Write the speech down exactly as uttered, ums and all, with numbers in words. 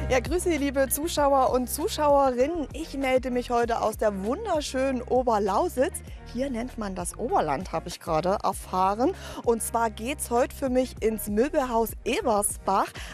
Ja, grüße, liebe Zuschauer und Zuschauerinnen. Ich melde mich heute aus der wunderschönen Oberlausitz. Hier nennt man das Oberland, habe ich gerade erfahren. Und zwar geht es heute für mich ins Möbelhaus Ebersbach.